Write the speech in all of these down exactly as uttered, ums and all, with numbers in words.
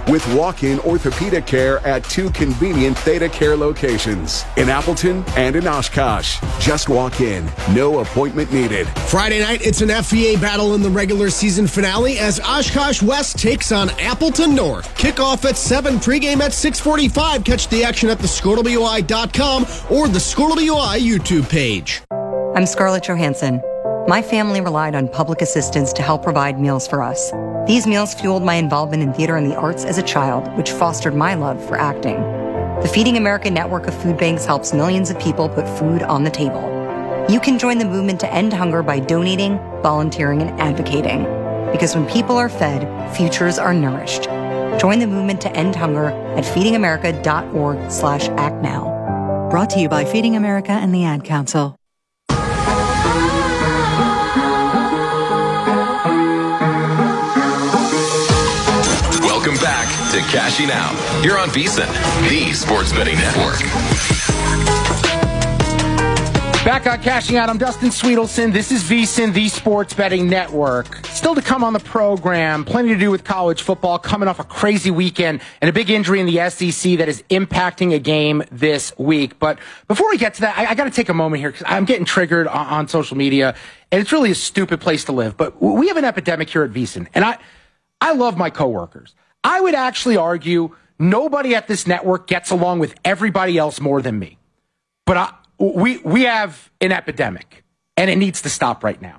with walk-in orthopedic care at two convenient Theta Care locations in Appleton and in Oshkosh. Just walk in. No appointment needed. Friday night, it's an F V A battle in the regular season finale as Oshkosh West takes on Appleton North. Kickoff at seven, pregame at six forty-five. Catch the action at the score W I dot com or the Score W I YouTube page. I'm Scarlett Johansson. My family relied on public assistance to help provide meals for us. These meals fueled my involvement in theater and the arts as a child, which fostered my love for acting. The Feeding America network of food banks helps millions of people put food on the table. You can join the movement to end hunger by donating, volunteering, and advocating. Because when people are fed, futures are nourished. Join the movement to end hunger at feedingamerica.org slash act now. Brought to you by Feeding America and the Ad Council. Welcome back to Cashing Out here on VSiN, the Sports Betting Network. Back on Cashing Out, I'm Dustin Sweetelson. This is VSiN, the Sports Betting Network. Still to come on the program, plenty to do with college football, coming off a crazy weekend and a big injury in the S E C that is impacting a game this week. But before we get to that, I, I got to take a moment here because I'm getting triggered on, on social media, and it's really a stupid place to live. But we have an epidemic here at VSiN, and I, I love my coworkers. I would actually argue nobody at this network gets along with everybody else more than me. But I, we we have an epidemic, and it needs to stop right now.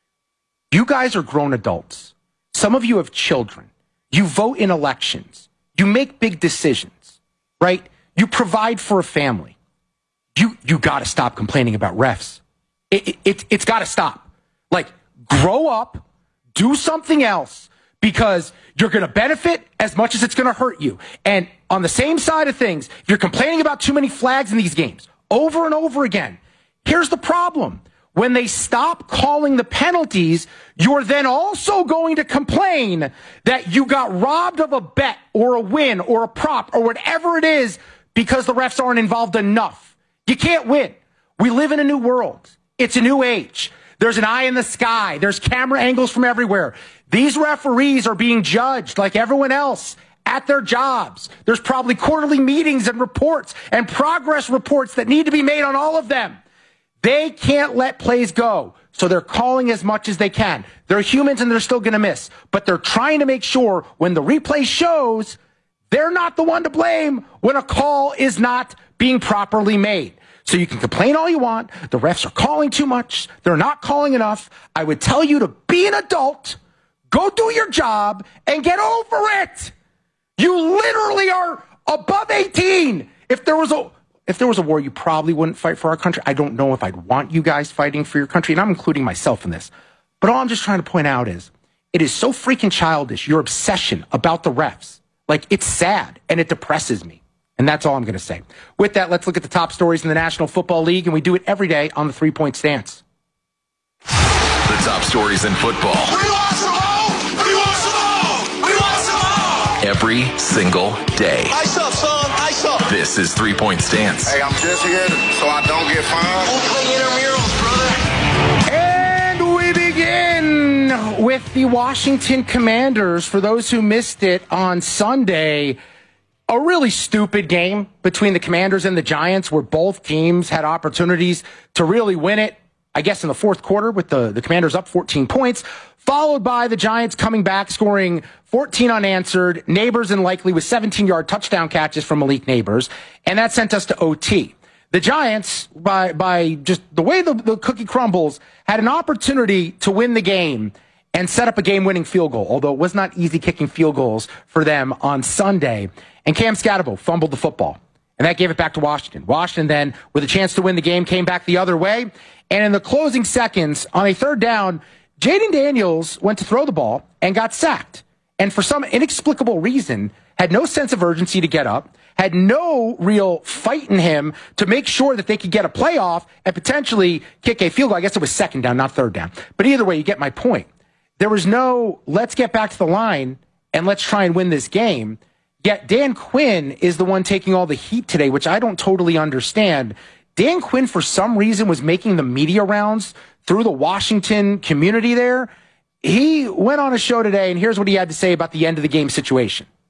You guys are grown adults. Some of you have children. You vote in elections. You make big decisions, right? You provide for a family. You you got to stop complaining about refs. It, it, it, it's got to stop. Like, grow up, do something else, because you're going to benefit as much as it's going to hurt you. And on the same side of things, if you're complaining about too many flags in these games over and over again, here's the problem. When they stop calling the penalties, you're then also going to complain that you got robbed of a bet or a win or a prop or whatever it is because the refs aren't involved enough. You can't win. We live in a new world. It's a new age. There's an eye in the sky. There's camera angles from everywhere. These referees are being judged like everyone else at their jobs. There's probably quarterly meetings and reports and progress reports that need to be made on all of them. They can't let plays go, so they're calling as much as they can. They're humans and they're still going to miss, but they're trying to make sure when the replay shows, they're not the one to blame when a call is not being properly made. So you can complain all you want. The refs are calling too much. They're not calling enough. I would tell you to be an adult, go do your job, and get over it. You literally are above eighteen. If there was a if there was a war, you probably wouldn't fight for our country. I don't know if I'd want you guys fighting for your country, and I'm including myself in this. But all I'm just trying to point out is it is so freaking childish, your obsession about the refs. Like, it's sad, and it depresses me. And that's all I'm going to say. With that, let's look at the top stories in the National Football League, and we do it every day on the three-point stance. The top stories in football. We want some more! We want some more! We want some more! Every single day. Ice up, son! Ice up! This is Three-Point Stance. Hey, I'm just here so I don't get fined. We'll play intramurals, brother. And we begin with the Washington Commanders. For those who missed it on Sunday, a really stupid game between the Commanders and the Giants where both teams had opportunities to really win it, I guess in the fourth quarter with the, the Commanders up fourteen points, followed by the Giants coming back, scoring fourteen unanswered, Neighbors and Likely with seventeen-yard touchdown catches from Malik Neighbors, and that sent us to O T. The Giants, by by just the way the, the cookie crumbles, had an opportunity to win the game and set up a game-winning field goal, although it was not easy kicking field goals for them on Sunday. And Cam Scatterbo fumbled the football, and that gave it back to Washington. Washington then, with a chance to win the game, came back the other way. And in the closing seconds, on a third down, Jaden Daniels went to throw the ball and got sacked. And for some inexplicable reason, had no sense of urgency to get up, had no real fight in him to make sure that they could get a playoff and potentially kick a field goal. I guess it was second down, not third down. But either way, you get my point. There was no, let's get back to the line and let's try and win this game. Yet Dan Quinn is the one taking all the heat today, which I don't totally understand. Dan Quinn, for some reason, was making the media rounds through the Washington community there. He went on a show today, and here's what he had to say about the end of the game situation.